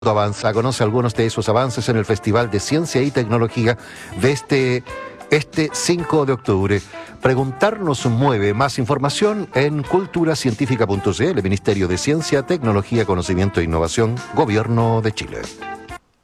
Avanza. Conoce algunos de esos avances en el Festival de Ciencia y Tecnología de este 5 de octubre. Preguntarnos mueve. Más información en culturacientífica.cl, Ministerio de Ciencia, Tecnología, Conocimiento e Innovación, Gobierno de Chile.